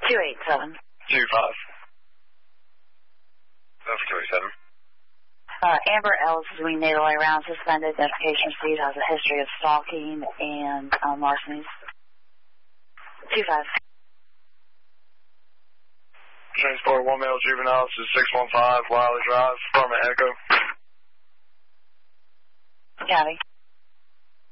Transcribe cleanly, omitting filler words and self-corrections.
287. 25. Over 287. Amber Ellis is doing natal around suspended. Identification received, has a history of stalking and larcenies. 25. Transport 1 male juvenile to 615 Wiley Drive, Farmer Echo. Copy.